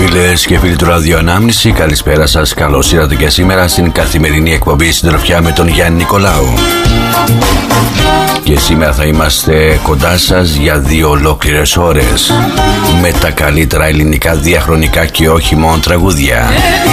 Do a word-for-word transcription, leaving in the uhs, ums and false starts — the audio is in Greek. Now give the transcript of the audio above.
Φίλες και φίλοι του Ραδιοανάμνηση, καλησπέρα σας. Καλώς ήρθατε και σήμερα στην καθημερινή εκπομπή Συντροφιά με τον Γιάννη Νικολάου. Και σήμερα θα είμαστε κοντά σας για δύο ολόκληρες ώρες με τα καλύτερα ελληνικά διαχρονικά και όχι μόνο τραγούδια.